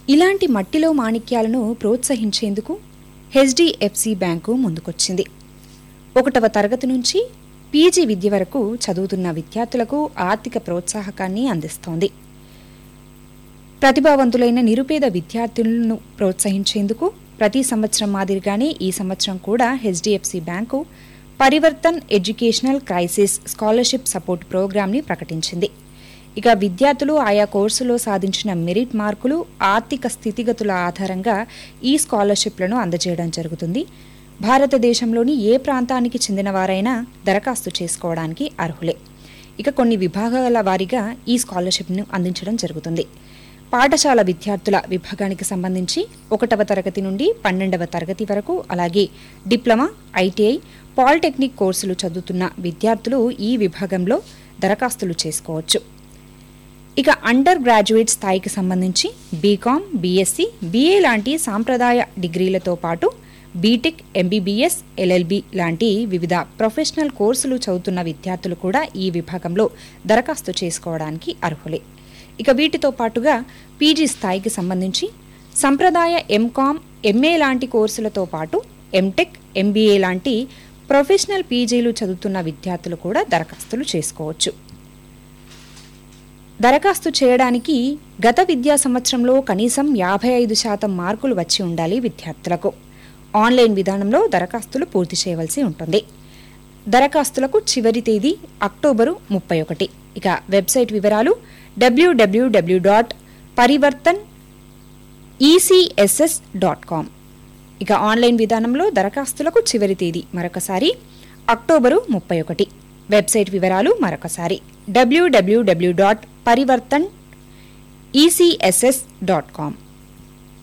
ఇలాంటి మట్టిలో మాణిక్యాలను ప్రోత్సహించేందుకు హెచ్డిఎఫ్సి బ్యాంకు ముందుకొచ్చింది. 1వ తరగతి నుంచి పీజీ విద్య వరకు చదువుతున్న విద్యార్థులకు ఆర్థిక ప్రోత్సాహకాన్ని అందిస్తోంది. ప్రతిభావంతులైన నిరుపేద విద్యార్థులను ప్రోత్సహించేందుకు ప్రతి సంవత్సరం మాదిరిగానే ఈ సంవత్సరం కూడా HDFC bank Parivartan educational crisis scholarship support ప్రోగ్రాంని ప్రకటించింది. ఇక విద్యార్థులు ఆయా కోర్సులో సాధించిన మెరిట్ మార్కులు, ఆర్థిక స్థితిగతుల ఆధారంగా ఈ స్కాలర్షిప్లను అందజేయడం జరుగుతుంది. భారతదేశంలోని ఏ ప్రాంతానికి చెందినవారైనా దరఖాస్తు చేసుకోవడానికి అర్హులే. ఇక కొన్ని విభాగాల వారీగా ఈ స్కాలర్షిప్ను అందించడం జరుగుతుంది. పాఠశాల విద్యార్థుల విభాగానికి సంబంధించి 1వ తరగతి నుండి 12వ తరగతి వరకు, అలాగే డిప్లొమా, ఐటీఐ, పాలిటెక్నిక్ కోర్సులు చదువుతున్న విద్యార్థులు ఈ విభాగంలో దరఖాస్తులు చేసుకోవచ్చు. ఇక అండర్ గ్రాడ్యుయేట్ స్థాయికి సంబంధించి బీకామ్, బీఎస్సీ, బీఏ లాంటి సాంప్రదాయ డిగ్రీలతో పాటు బీటెక్, ఎంబీబీఎస్, ఎల్ఎల్బీ లాంటి వివిధ ప్రొఫెషనల్ కోర్సులు చదువుతున్న విద్యార్థులు కూడా ఈ విభాగంలో దరఖాస్తు చేసుకోవడానికి అర్హులే. ఇక వీటితో పాటుగా పీజీ స్థాయికి సంబంధించి సంప్రదాయ ఎంకామ్, ఎంఏ లాంటి కోర్సులతో పాటు ఎంటెక్, ఎంబీఏ లాంటి ప్రొఫెషనల్ పీజీలు చదువుతున్న విద్యార్థులు కూడా దరఖాస్తులు చేసుకోవచ్చు. దరఖాస్తు చేయడానికి గత విద్యా సంవత్సరంలో కనీసం 55% మార్కులు వచ్చి ఉండాలి విద్యార్థులకు. ఆన్లైన్ విధానంలో దరఖాస్తులు పూర్తి చేయవలసి ఉంటుంది. దరఖాస్తులకు చివరి తేదీ అక్టోబరు 31. ఇక వెబ్సైట్ వివరాలు www.parivartan.ecss.com. ఇక ఆన్లైన్ విధానంలో దరఖాస్తులకు చివరి తేదీ మరొకసారి అక్టోబరు 31. వెబ్సైట్ వివరాలు మరొకసారి www.parivartan.ecss.com.